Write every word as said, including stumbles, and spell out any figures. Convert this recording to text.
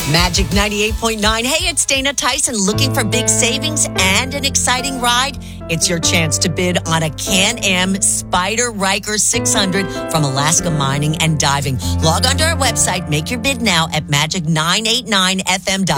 Magic ninety-eight point nine. Hey, it's Dana Tyson. Looking for big savings and an exciting ride? It's your chance to bid on a Can-Am Spider Riker six hundred from Alaska Mining and Diving. Log on to our website. Make your bid now at magic nine eight nine f m dot com.